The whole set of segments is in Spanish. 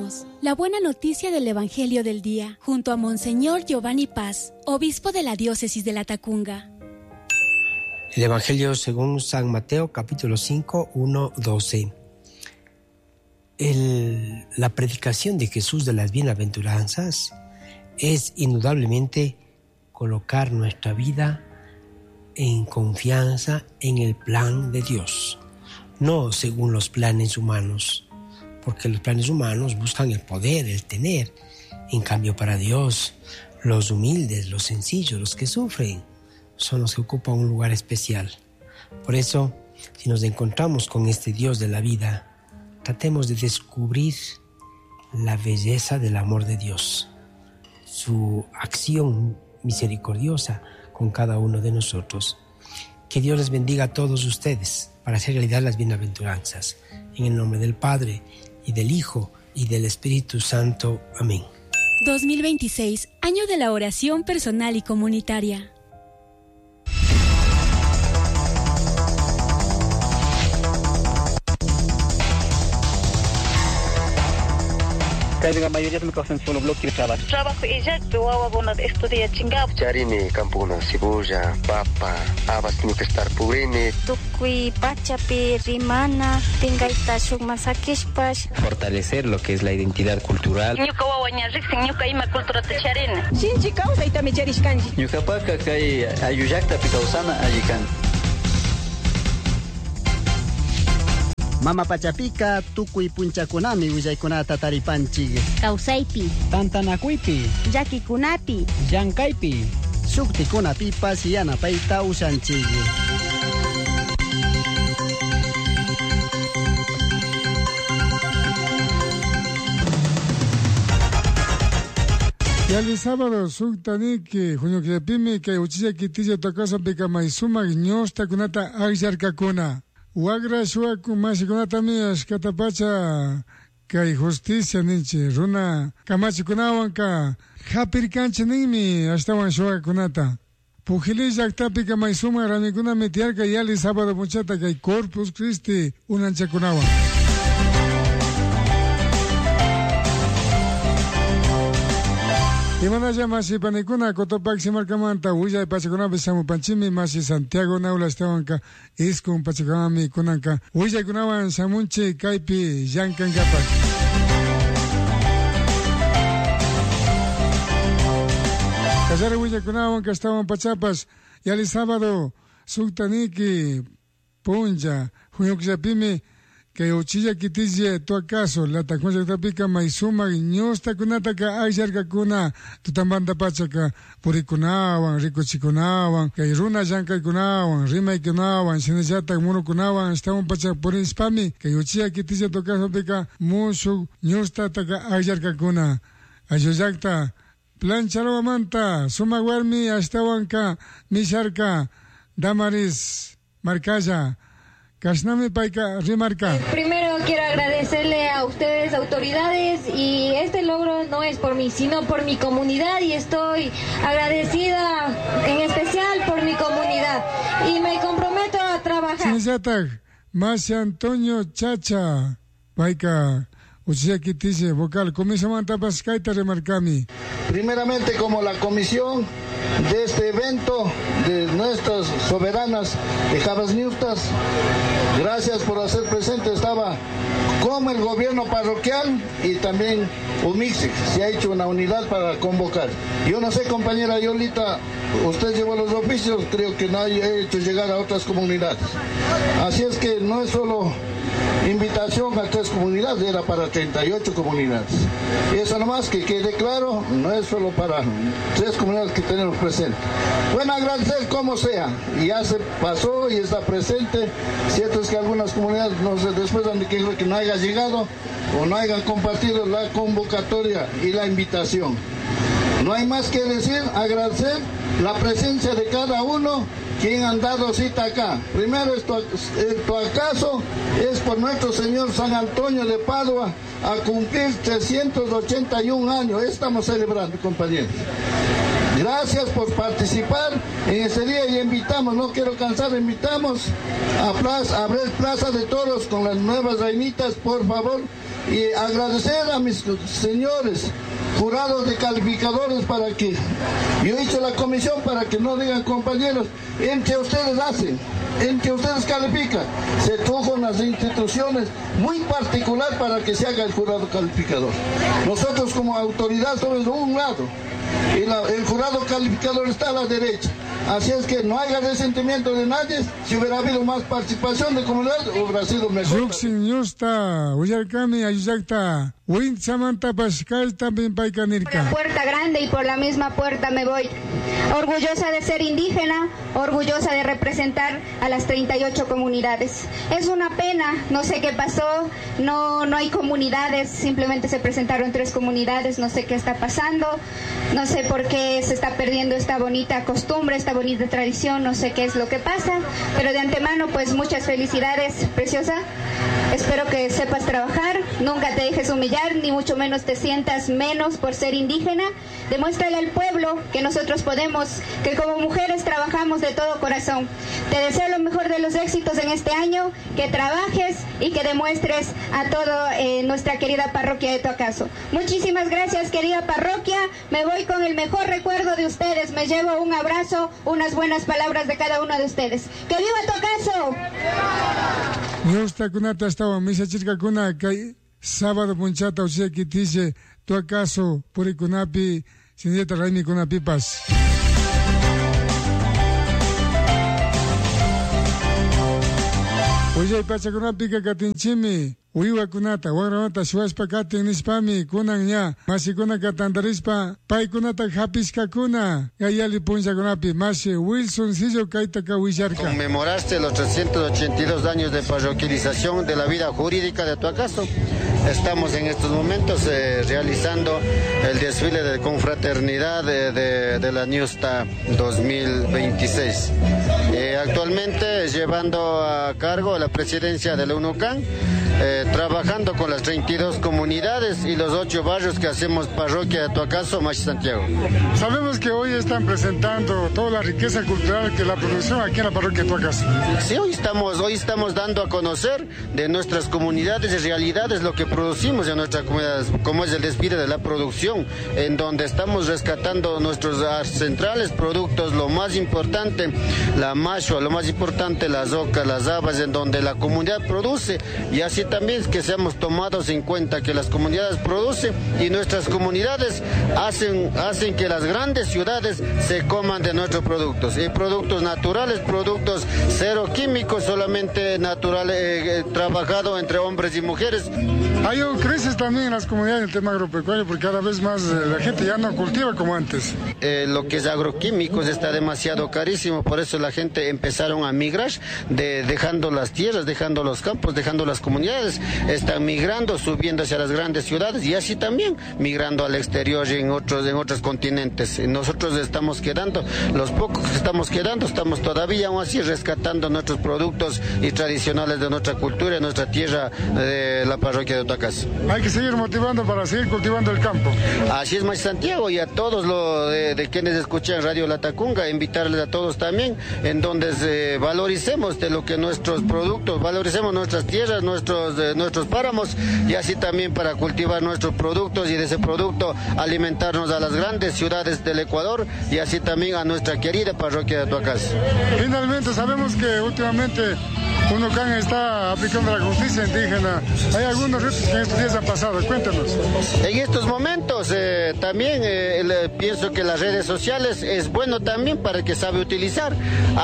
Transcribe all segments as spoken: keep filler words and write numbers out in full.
presentamos la buena noticia del Evangelio del Día, junto a Monseñor Giovanni Paz, obispo de la diócesis de La Tacunga. El Evangelio según San Mateo, capítulo cinco, uno, doce. El, la predicación de Jesús de las bienaventuranzas es indudablemente colocar nuestra vida en confianza en el plan de Dios, no según los planes humanos, porque los planes humanos buscan el poder, el tener. En cambio, para Dios, los humildes, los sencillos, los que sufren, son los que ocupan un lugar especial. Por eso, si nos encontramos con este Dios de la vida, tratemos de descubrir la belleza del amor de Dios, su acción misericordiosa con cada uno de nosotros. Que Dios les bendiga a todos ustedes para hacer realidad las bienaventuranzas. En el nombre del Padre, y del Hijo, y del Espíritu Santo. Amén. dos mil veintiséis, año de la oración personal y comunitaria. La mayoría de los solo bloque de trabajo. Trabajo exacto, agua estudia chingado. Charini, campuna, cebolla, papa, habas tiene que estar purine. Tukui, pachapi, rimana, tingaita shugmasakishpash. Fortalecer lo que es la identidad cultural. Ñuka wawaña rixin, ñuka ima cultura tacharina. Shinchi causa itami charishkanji. Ñuka paka kay ayuyakta pikausana ayikan. Mama Pachapika, Tukui Punchakunami, Uyaykunata Taripanchig. Kausaipi. Tantanakuipi. Yakikunapi. Llankaipi. Sukticunapipas Yanapaita Ushanchig. Yali sábado suktaniki Juñuquipimi que Uchilla Kitilla Tocasa Picamaizuma Ñosta Kunata Aguillarcacuna. Wagra shuaku masikunatami ashkatapacha kay justicia ninchi runa kamachikunawanka hapirkancha ninmi ashtawan shuakunata. Pujili llaktapi kamaysuma ramikuna metiarka yali sábado muchata kay Corpus Christi unanchakunawan. Imanaya masi panikuna Cotopaxi marcamanta Ullay Pachakunapi Samupanchimi masi Santiago Naula Estebanka Iskun Pachakunami kunanka Ullay kunawan Samunchi Kaipi Yankankapak. Kazari Ullay kunawan Kastawan Pachapas Yali sábado Suktaniki Punja Juñuksapimi que uchilla kitille tu acaso la taconja tapika maisuma ñosta kunata ka aysarka kuna tutambanda pachaka purikunawan rikuchikunawan kay runa llankay kunawan rimay kunawan sinillata munu kunawan estaban pacha purispami que uchilla kitille tu acaso pika musu ñosta taka aysarka kuna ayuyakta plancharo manta suma warmi astawanka misharka Damaris Marcaya. Primero quiero agradecerle a ustedes, autoridades, y este logro no es por mí, sino por mi comunidad, y estoy agradecida en especial por mi comunidad, y me comprometo a trabajar. Masi Antonio Chacha, Paika, Uchiakitiche, vocal, Comisión Mantapaskaita remarcami. Primeramente, como la comisión de este evento de nuestras soberanas de Javas Niustas, gracias por hacer presente. Estaba como el gobierno parroquial y también Umixi, se ha hecho una unidad para convocar. Yo no sé, compañera Yolita, usted llevó los oficios, creo que no ha hecho llegar a otras comunidades. Así es que no es solo invitación a tres comunidades, era para treinta y ocho comunidades. Y eso nomás que quede claro, no es solo para tres comunidades que tenemos presente. Bueno, agradecer como sea, ya se pasó y está presente. Cierto es que algunas comunidades no sé, después han de que, que no haya llegado o no hayan compartido la convocatoria y la invitación. No hay más que decir, agradecer la presencia de cada uno quien han dado cita acá. Primero, esto, esto acaso es por nuestro Señor San Antonio de Padua a cumplir trescientos ochenta y un años. Estamos celebrando, compañeros. Gracias por participar en ese día y invitamos, no quiero cansar, invitamos a, plaza, a abrir Plaza de Toros con las nuevas reinitas, por favor, y agradecer a mis señores jurados de calificadores para que, yo he hecho la comisión para que no digan compañeros, en que ustedes hacen, en que ustedes califican, se tuvo unas instituciones muy particular para que se haga el jurado calificador. Nosotros como autoridad somos de un lado y la, el jurado calificador está a la derecha. Así es que no haya resentimiento de nadie. Si hubiera habido más participación de comunidad, hubiera sido mejor. Por la puerta grande y por la misma puerta me voy. Orgullosa de ser indígena, orgullosa de representar a las treinta y ocho comunidades. Es una pena, no sé qué pasó, no, no hay comunidades, simplemente se presentaron tres comunidades, no sé qué está pasando, no sé por qué se está perdiendo esta bonita costumbre, esta bonita tradición, no sé qué es lo que pasa, pero de antemano pues muchas felicidades, preciosa. Espero que sepas trabajar, nunca te dejes humillar, ni mucho menos te sientas menos por ser indígena. Demuéstrale al pueblo que nosotros podemos, que como mujeres trabajamos de todo corazón. Te deseo lo mejor de los éxitos en este año, que trabajes y que demuestres a toda eh, nuestra querida parroquia de Toacaso. Muchísimas gracias, querida parroquia. Me voy con el mejor recuerdo de ustedes. Me llevo un abrazo, unas buenas palabras de cada uno de ustedes. ¡Que viva Toacaso! Nuestra kunata estaba misa chica kuna kai sábado punchata usia kitiche Toacaso puri kunapi sineta raimi kunapi pas. Oye pacha kunapi ka katinchimi uiwa kunata waranata shuaspa katin nispami kunan nya masi kuna katandarispa pai kunata hapisca kuna gayali puncha kunapi masi Wilson Sillo kaitaka wisharka. Conmemoraste los trescientos ochenta y dos años de parroquialización de la vida jurídica de Toacaso. Estamos en estos momentos eh, realizando el desfile de confraternidad de, de, de la Ñusta dos mil veintiséis. Eh, actualmente llevando a cargo la presidencia del UNUCAN, eh, trabajando con las treinta y dos comunidades y los ocho barrios que hacemos parroquia de Toacaso, Machi Santiago. Sabemos que hoy están presentando toda la riqueza cultural que la producción aquí en la parroquia de Toacaso. Sí, hoy estamos, hoy estamos dando a conocer de nuestras comunidades y realidades lo que producimos en nuestras comunidades, como es el desfile de la producción, en donde estamos rescatando nuestros centrales productos, lo más importante, la mashua, lo más importante, las ocas, las habas, en donde la comunidad produce, y así también que seamos tomados en cuenta que las comunidades producen y nuestras comunidades hacen, hacen que las grandes ciudades se coman de nuestros productos, y productos naturales, productos cero químicos, solamente naturales, eh, trabajado entre hombres y mujeres. Hay un crisis también en las comunidades del tema agropecuario porque cada vez más eh, la gente ya no cultiva como antes. Eh, lo que es agroquímicos está demasiado carísimo, por eso la gente empezaron a migrar, de, dejando las tierras, dejando los campos, dejando las comunidades, están migrando, subiendo hacia las grandes ciudades y así también migrando al exterior y en otros, en otros continentes. Nosotros estamos quedando, los pocos que estamos quedando, estamos todavía aún así rescatando nuestros productos y tradicionales de nuestra cultura, de nuestra tierra, de la parroquia de Toacaso. Hay que seguir motivando para seguir cultivando el campo. Así es, Machi Santiago, y a todos los de, de quienes escuchan Radio Latacunga, invitarles a todos también, en donde eh, valoricemos de lo que nuestros productos, valoricemos nuestras tierras, nuestros, eh, nuestros páramos, y así también para cultivar nuestros productos y de ese producto alimentarnos a las grandes ciudades del Ecuador y así también a nuestra querida parroquia de Toacaso. Finalmente, sabemos que últimamente UNUCAN está aplicando la justicia indígena. Hay algunos retos que en estos días han pasado. Cuéntanos. En estos momentos eh, también eh, le, pienso que las redes sociales es bueno también para el que sabe utilizar.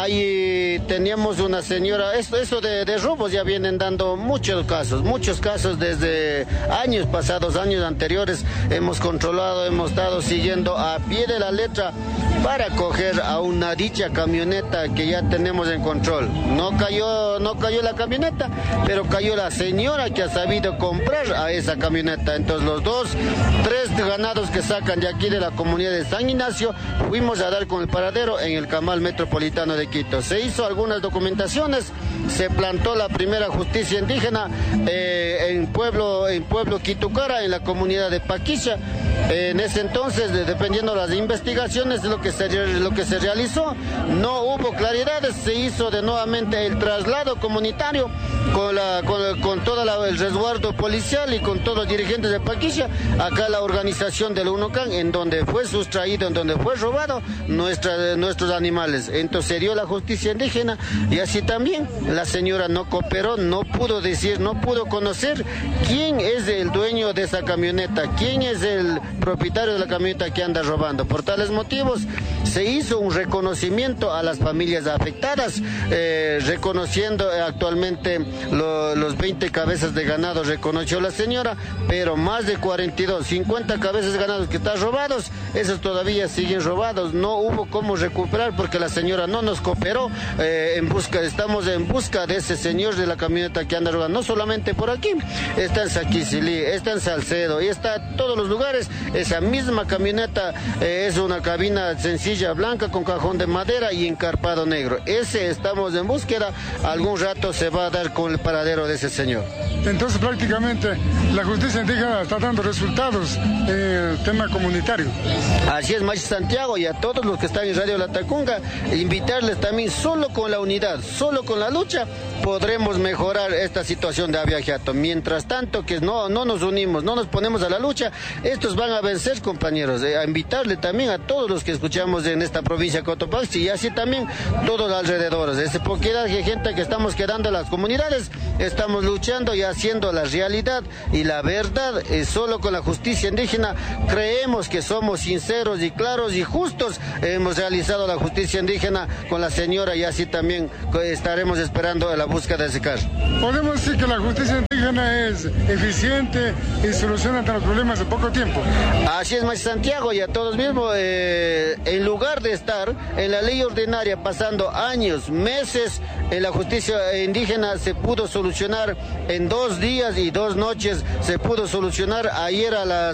Ahí teníamos una señora, esto, eso de, de robos ya vienen dando muchos casos, muchos casos desde años pasados, años anteriores. Hemos controlado, hemos estado siguiendo a pie de la letra para coger a una dicha camioneta que ya tenemos en control. No cayó, no cayó la camioneta, pero cayó la señora que ha sabido comprar a esa camioneta. Entonces los dos, tres ganados que sacan de aquí de la comunidad de San Ignacio, fuimos a dar con el paradero en el Camal Metropolitano de Quito. Se hizo algunas documentaciones, se plantó la primera justicia indígena eh, en pueblo, en pueblo Quitucara, en la comunidad de Paquicha, En ese entonces, dependiendo de las investigaciones, lo que se, lo que se realizó, no hubo claridades, se hizo de nuevamente el traslado comunitario con, la, con, con todo la, el resguardo policial y con todos los dirigentes de Paquilla, acá la organización del UNOCAN, en donde fue sustraído, en donde fue robado nuestra, nuestros animales. Entonces se dio la justicia indígena y así también la señora no cooperó, no pudo decir, no pudo conocer quién es el dueño de esa camioneta, quién es el propietario de la camioneta que anda robando. Por tales motivos se hizo un reconocimiento a las familias afectadas, eh, reconociendo actualmente lo, los veinte cabezas de ganado, reconoció la señora, pero más de cuarenta y dos, cincuenta cabezas de ganado que están robados, esos todavía siguen robados, no hubo cómo recuperar porque la señora no nos cooperó, eh, en busca, estamos en busca de ese señor de la camioneta que anda robando, no solamente por aquí, está en Saquicilí, está en Salcedo y está en todos los lugares. Esa misma camioneta eh, es una cabina sencilla blanca con cajón de madera y encarpado negro. Ese estamos en búsqueda, algún rato se va a dar con el paradero de ese señor. Entonces prácticamente la justicia indígena está dando resultados en el tema comunitario. Así es, Machi Santiago, y a todos los que están en Radio Latacunga, invitarles también, solo con la unidad, solo con la lucha, podremos mejorar esta situación de Abiajiato. Mientras tanto que no, no nos unimos, no nos ponemos a la lucha, estos van a vencer, compañeros. Eh, a invitarle también a todos los que escuchamos en esta provincia de Cotopaxi y así también todos los alrededores. Ese poquita de gente que estamos quedando en las comunidades, estamos luchando y haciendo la realidad y la verdad. Eh, solo con la justicia indígena creemos que somos sinceros y claros y justos. Eh, hemos realizado la justicia indígena con la señora y así también estaremos esperando la búsqueda de ese caso. Podemos decir que la justicia indígena es eficiente y soluciona los problemas en poco tiempo. Así es, Machi Santiago, y a todos mismos, eh, en lugar de estar en la ley ordinaria pasando años, meses, en la justicia indígena se pudo solucionar en dos días y dos noches, se pudo solucionar. Ayer a las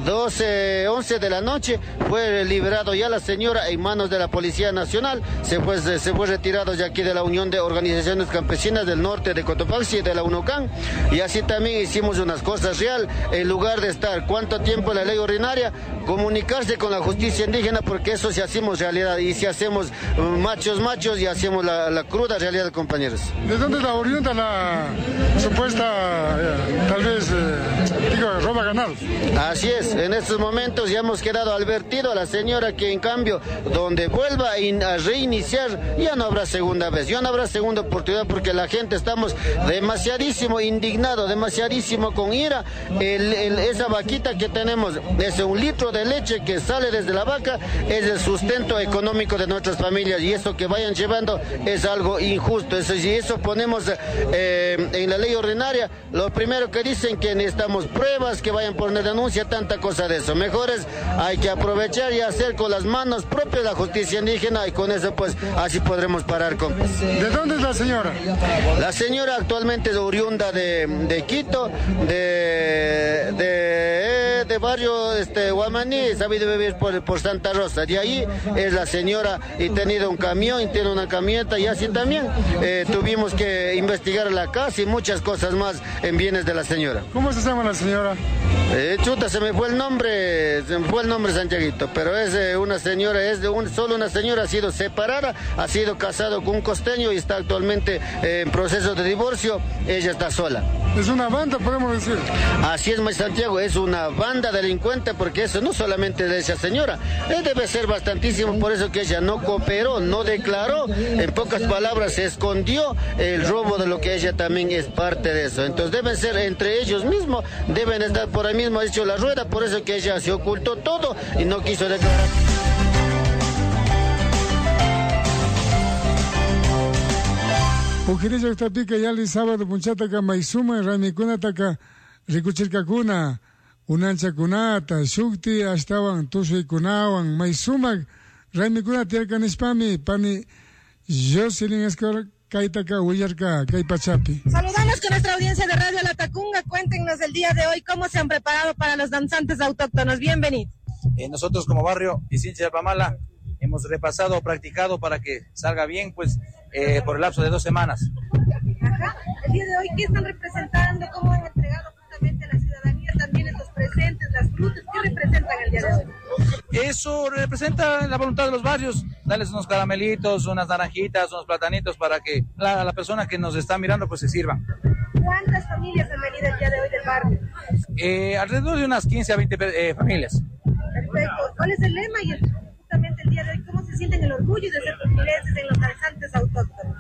doce, once de la noche fue liberado ya la señora en manos de la Policía Nacional, se fue, se fue retirado ya aquí de la Unión de Organizaciones Campesinas del Norte de Cotopaxi, de la UNOCAN, y así también hicimos unas cosas real, en lugar de estar cuánto tiempo en la ley ordinaria, comunicarse con la justicia indígena, porque eso si hacemos realidad, y si hacemos machos machos y hacemos la, la cruda realidad, compañeros. ¿De dónde la orienta la supuesta, eh, tal vez, eh, digo, roba ganado? Así es, en estos momentos ya hemos quedado advertido a la señora que en cambio, donde vuelva a reiniciar, ya no habrá segunda vez, ya no habrá segunda oportunidad, porque la gente estamos demasiadísimo indignado, demasiadísimo con ira. El, el, esa vaquita que tenemos, es un litro de leche que sale desde la vaca, es el sustento económico de nuestras familias, y eso que vayan llevando es algo injusto. Eso, si eso ponemos eh, en la ley ordinaria, lo primero que dicen que necesitamos pruebas, que vayan por una denuncia, tanta cosa de eso. Mejor es, hay que aprovechar y hacer con las manos propias la justicia indígena, y con eso pues así podremos parar, compas. ¿De dónde es la señora? La señora actualmente es oriunda de, de Quito, de, de, de barrio este, Guamaní, sabido vivir por, por Santa Rosa. De ahí es la señora, y tenido un camión, y tiene una camioneta, y así también eh, tuvimos que investigar la casa y muchas cosas más en bienes de la señora. ¿Cómo se llama la señora? Eh, chuta, se me fue el nombre, se me fue el nombre Santiaguito, pero es eh, una señora, es de un, solo una señora, ha sido separada, ha sido casado con un costeño y está actualmente eh, en proceso de divorcio, ella está sola. ¿Es una banda, podemos decir? Así es, Machi Santiago, es una banda delincuente, porque eso no solamente de esa señora, eh, debe ser bastantísimo, por eso que ella no cooperó, no declaró, en pocas palabras se escondió el robo de lo que ella también es parte de eso. Entonces deben ser entre ellos mismos, deben estar por ahí mismo, ha hecho la rueda, por eso que ella se ocultó todo y no quiso declarar. Ukirija utapica yali sábado punchata maisuma ramikuna taka rikuchirkakuna unanchakunata shukti ashtawan tusuikunawan maisuma ramikuna tierkanispami pani Jocelyn Escobar kaitaka uyarka kaipachapi. Saludamos con nuestra audiencia de Radio Latacunga. Cuéntenos el día de hoy cómo se han preparado para los danzantes autóctonos. Bienvenidos. Eh, nosotros como barrio Pisincha de Pamala hemos repasado, practicado para que salga bien, pues eh, por el lapso de dos semanas. Ajá. El día de hoy, ¿qué están representando? ¿Cómo han entregado justamente a la ciudadanía también estos presentes, las disfrutes, ¿qué representan el día de hoy? Eso representa la voluntad de los barrios, darles unos caramelitos, unas naranjitas, unos platanitos para que la, la persona que nos está mirando pues se sirvan. ¿Cuántas familias han venido el día de hoy del barrio? Eh, alrededor de unas quince a veinte eh, familias. Perfecto. ¿Cuál es el lema y el, justamente el día de hoy? ¿Cómo se sienten el orgullo de ser pugilenses en los danzantes autóctonos?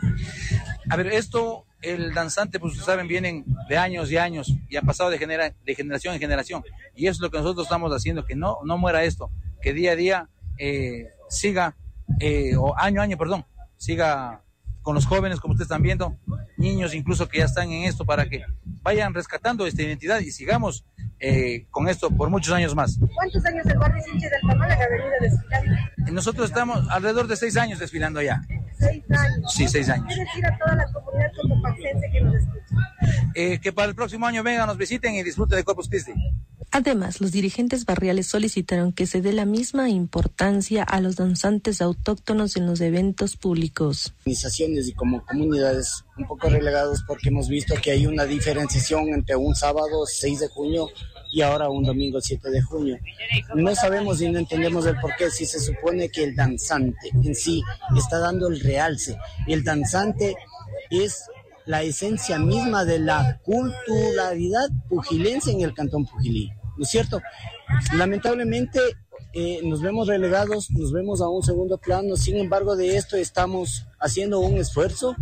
A ver, esto, el danzante, pues ustedes saben, vienen de años y años y han pasado de, genera, de generación en generación. Y eso es lo que nosotros estamos haciendo, que no, no muera esto, que día a día eh, siga, eh, o año a año, perdón, siga con los jóvenes, como ustedes están viendo, niños incluso que ya están en esto, para que vayan rescatando esta identidad y sigamos eh, con esto por muchos años más. ¿Cuántos años el barrio Sinche del Pamala ha venido desfilando? Nosotros estamos alrededor de seis años desfilando allá. ¿Seis años? Sí, seis años. ¿Qué decir a toda la comunidad cotopaxense que nos escucha? Eh, que para el próximo año vengan, nos visiten y disfruten de Corpus Christi. Además, los dirigentes barriales solicitaron que se dé la misma importancia a los danzantes autóctonos en los eventos públicos. Organizaciones y como comunidades un poco relegados porque hemos visto que hay una diferenciación entre un sábado seis de junio y ahora un domingo siete de junio. No sabemos y no entendemos el porqué, si se supone que el danzante en sí está dando el realce. El danzante es la esencia misma de la culturalidad pugilense en el Cantón Pujilí, ¿no es cierto? Lamentablemente eh, nos vemos relegados, nos vemos a un segundo plano. Sin embargo, de esto estamos haciendo un esfuerzo,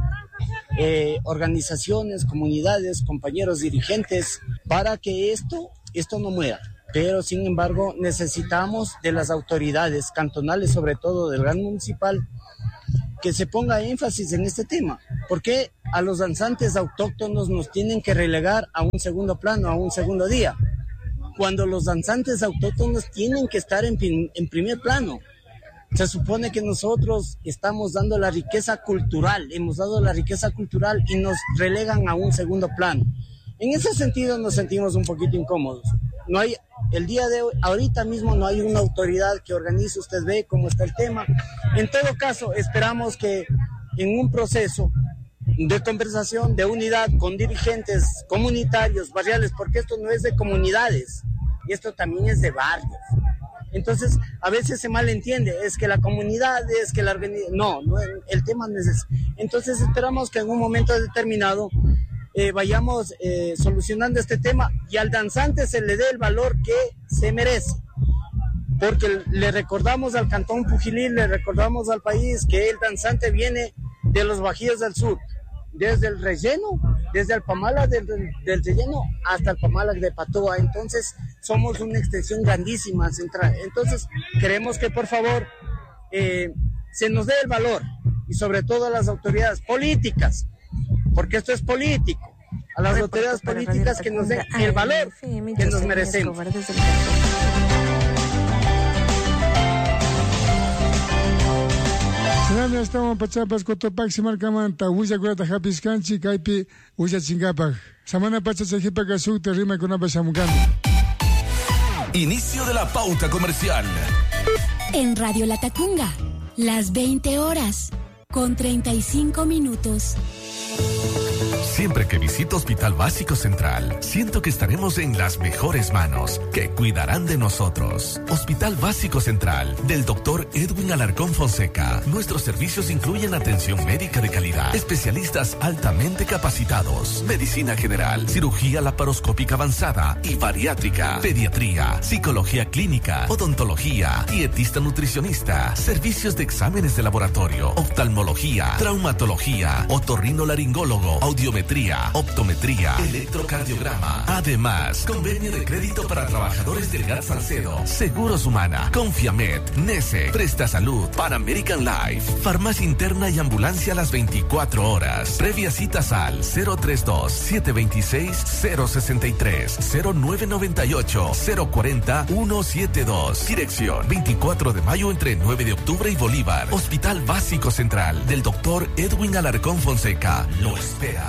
eh, organizaciones, comunidades, compañeros dirigentes, para que esto, esto no muera. Pero sin embargo necesitamos de las autoridades cantonales, sobre todo del Gran Municipal, que se ponga énfasis en este tema. ¿Por qué a los danzantes autóctonos nos tienen que relegar a un segundo plano, a un segundo día, cuando los danzantes autóctonos tienen que estar en, en primer plano? Se supone que nosotros estamos dando la riqueza cultural, hemos dado la riqueza cultural y nos relegan a un segundo plano. En ese sentido nos sentimos un poquito incómodos. No hay, el día de hoy, ahorita mismo no hay una autoridad que organice, usted ve cómo está el tema. En todo caso, esperamos que en un proceso de conversación, de unidad con dirigentes comunitarios, barriales, porque esto no es de comunidades, y esto también es de barrios. Entonces, a veces se malentiende, es que la comunidad, es que la organización, no, no, el tema no es eso. Entonces esperamos que en un momento determinado eh, vayamos eh, solucionando este tema y al danzante se le dé el valor que se merece. Porque le recordamos al Cantón Pujilí, le recordamos al país que el danzante viene de los Bajíos del Sur, desde el relleno, desde el Pamala del, del relleno hasta el Pamala de Patoa. Entonces somos una extensión grandísima central. Entonces queremos que por favor eh, se nos dé el valor, y sobre todo a las autoridades políticas, porque esto es político, a las autoridades políticas que nos den el valor que nos merecemos. Senami estamos pachapas Cotopaxi marcamanta huya kurata hapiskanchi kaipi huya chingapak. Samana pacha sejipa kasukta rima kunapa shamukami. Inicio de la pauta comercial. En Radio La Tacunga, las veinte horas con treinta y cinco minutos. Siempre que visito Hospital Básico Central, siento que estaremos en las mejores manos, que cuidarán de nosotros. Hospital Básico Central, del doctor Edwin Alarcón Fonseca. Nuestros servicios incluyen atención médica de calidad, especialistas altamente capacitados, medicina general, cirugía laparoscópica avanzada y bariátrica, pediatría, psicología clínica, odontología, dietista nutricionista, servicios de exámenes de laboratorio, oftalmología, traumatología, otorrinolaringólogo, audiometría, optometría, electrocardiograma. Además, convenio de crédito para trabajadores del G A T Salcedo, Seguros Humana, Confiamed, Nese, Presta Salud, Pan American Life, farmacia interna y ambulancia a las veinticuatro horas. Previa citas al cero treinta y dos, setecientos veintiséis, cero sesenta y tres, cero nueve noventa y ocho, cero cuarenta, ciento setenta y dos. Dirección veinticuatro de mayo entre nueve de octubre y Bolívar. Hospital Básico Central del doctor Edwin Alarcón Fonseca lo espera.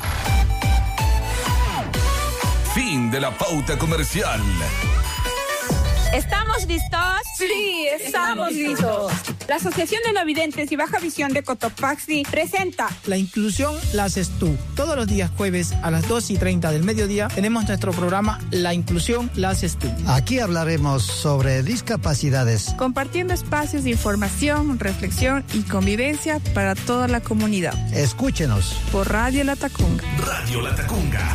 Fin de la pauta comercial. ¿Estamos listos? Sí, estamos listos. La Asociación de No Videntes y Baja Visión de Cotopaxi presenta La inclusión la haces tú. Todos los días jueves a las dos y treinta del mediodía tenemos nuestro programa La inclusión la haces tú. Aquí hablaremos sobre discapacidades, compartiendo espacios de información, reflexión y convivencia para toda la comunidad. Escúchenos por Radio La Tacunga. Radio La Tacunga.